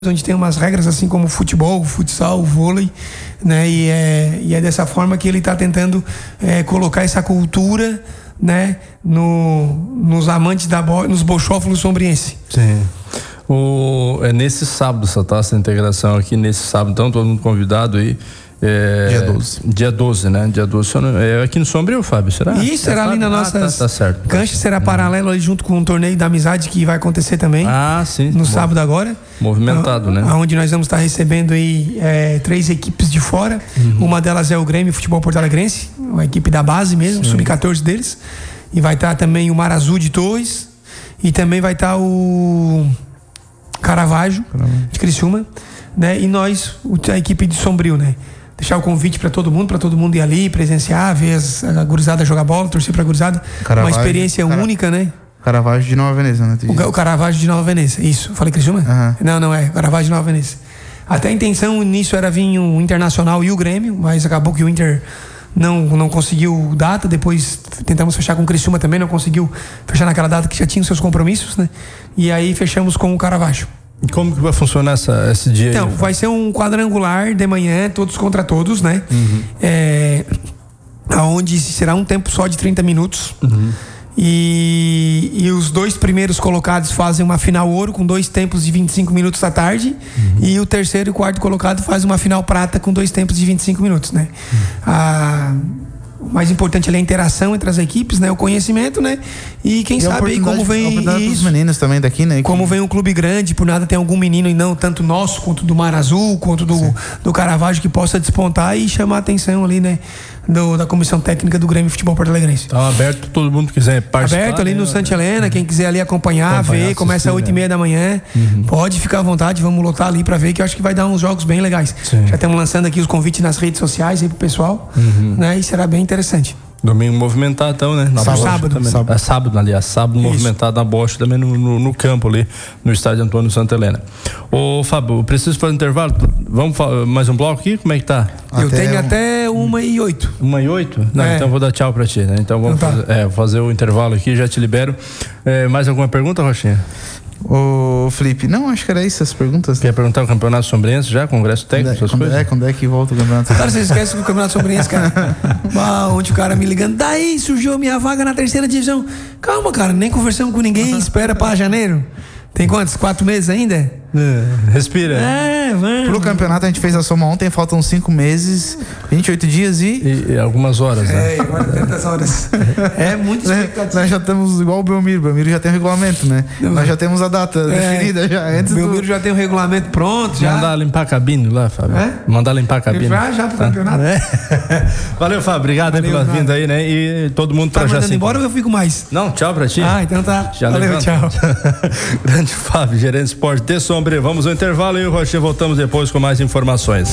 onde tem umas regras assim como o futebol, o futsal, o vôlei, né? E é dessa forma que ele está tentando colocar essa cultura, né? Nos amantes da bola, nos bochófilos sombrienses. Sim. É nesse sábado essa taça de integração aqui, nesse sábado, então todo mundo convidado aí. Dia 12. Dia 12, né? Dia 12. É aqui no Sombrio, Fábio, será? Isso, será ali na nossa tá certo. cancha, será paralelo ali junto com o torneio da amizade que vai acontecer também. Sim. No sábado agora. Movimentado, né? Onde nós vamos estar recebendo aí 3 equipes de fora. Uma delas é o Grêmio Futebol Porto Alegrense, uma equipe da base mesmo, sub-14 deles. E vai estar também o Mar Azul de Torres. E também vai estar o Caravaggio de Criciúma, né? E nós, a equipe de Sombrio, né? Deixar o convite para todo mundo ir ali, presenciar, ver a gurizada jogar bola, torcer pra gurizada. Uma experiência única, né? Caravaggio de Nova Veneza, né? O Caravaggio de Nova Veneza, isso. Falei Criciúma? Não é. Caravaggio de Nova Veneza. Até a intenção nisso era vir o Internacional e o Grêmio, mas acabou que o Inter não conseguiu data. Depois tentamos fechar com o Criciúma também, não conseguiu fechar naquela data que já tinha os seus compromissos, né? E aí fechamos com o Caravaggio. E como que vai funcionar esse dia? Então, vai ser um quadrangular de manhã, todos contra todos, né? Aonde será um tempo só de 30 minutos. E os 2 primeiros colocados fazem uma final ouro com 2 tempos de 25 minutos da tarde. E o terceiro e quarto colocado faz uma final prata com 2 tempos de 25 minutos, né? O mais importante é a interação entre as equipes, né? O conhecimento, né? E quem sabe aí como vem os meninos também daqui, né? Como vem um clube grande, por nada tem algum menino, e não tanto nosso, quanto do Mar Azul, quanto do Caravaggio, que possa despontar e chamar a atenção ali, né? Da comissão técnica do Grêmio Futebol Porto Alegrense. Tá aberto, todo mundo que quiser participar. Aberto ali no Santa Helena, quem quiser ali acompanhar ver, começa às 8h30 da manhã. Pode ficar à vontade, vamos lotar ali pra ver, que eu acho que vai dar uns jogos bem legais. Já estamos lançando aqui os convites nas redes sociais aí pro pessoal, né? E será bem interessante. Domingo movimentado, então, né? Sábado, aliás, sábado movimentado na Bocha, também no campo ali, no estádio Antônio Santa Helena. Ô, Fábio, preciso fazer um intervalo? Vamos mais um bloco aqui? Como é que tá? Eu tenho até 1h08. 1h08? Não, então vou dar tchau pra ti, né? Então vamos fazer o intervalo aqui, já te libero. Mais alguma pergunta, Rochinha? Ô, Felipe, não, acho que era isso as perguntas. Quer perguntar o Campeonato Sombrense já? Congresso técnico, essas coisas? Quando é que volta o Campeonato? Cara, você esquece do Campeonato Sombrense, cara. Ontem o cara me ligando, daí surgiu a minha vaga na 3ª divisão. Calma, cara, nem conversamos com ninguém, espera pra janeiro. Tem quantos? 4 meses ainda? Respira. Vamos. Pro campeonato a gente fez a soma ontem, faltam 5 meses, 28 dias e algumas horas, né? Agora tantas horas. Muito expectativa. Nós já estamos igual o Belmiro já tem o regulamento, né? Nós já temos a data definida já. Antes o Belmiro já tem o regulamento pronto. Mandar limpar a cabine lá, Fábio. Mandar limpar a cabine. Já pro campeonato. Valeu, Fábio. Obrigado pela vinda aí, né? E todo mundo tá mandando embora ou eu fico mais? Não, tchau pra ti. Então tá. Valeu, tchau. Grande Fábio, gerente de esporte de Sombrio. Vamos ao intervalo e o Rocher, voltamos depois com mais informações.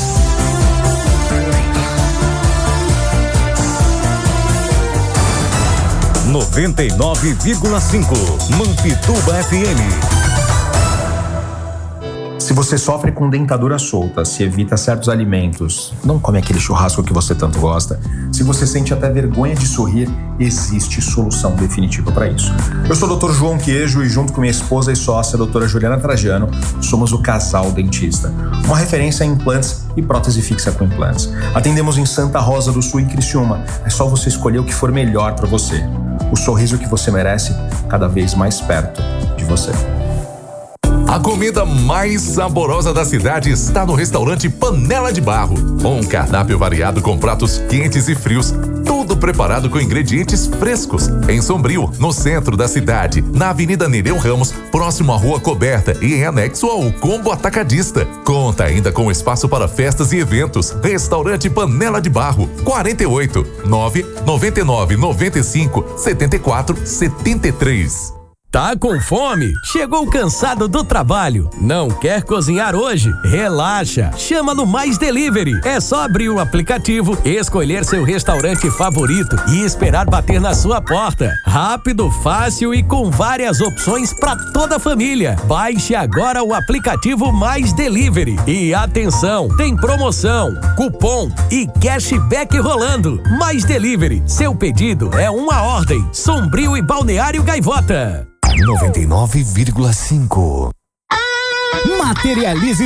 – 99,5 Mampituba FM. Se você sofre com dentadura solta, se evita certos alimentos, não come aquele churrasco que você tanto gosta, se você sente até vergonha de sorrir, existe solução definitiva para isso. Eu sou o Dr. João Queijo e junto com minha esposa e sócia, a doutora Juliana Trajano, somos o Casal Dentista, uma referência em implantes e prótese fixa com implantes. Atendemos em Santa Rosa do Sul e Criciúma. É só você escolher o que for melhor para você. O sorriso que você merece, cada vez mais perto de você. A comida mais saborosa da cidade está no restaurante Panela de Barro. Um cardápio variado com pratos quentes e frios, tudo preparado com ingredientes frescos. Em Sombrio, no centro da cidade, na Avenida Nereu Ramos, próximo à Rua Coberta e em anexo ao Combo Atacadista. Conta ainda com espaço para festas e eventos. Restaurante Panela de Barro, 48 999 95 74 73. Tá com fome? Chegou cansado do trabalho? Não quer cozinhar hoje? Relaxa! Chama no Mais Delivery. É só abrir o aplicativo, escolher seu restaurante favorito e esperar bater na sua porta. Rápido, fácil e com várias opções para toda a família. Baixe agora o aplicativo Mais Delivery. E atenção, tem promoção, cupom e cashback rolando. Mais Delivery. Seu pedido é uma ordem. Sombrio e Balneário Gaivota. 99,5 Materialize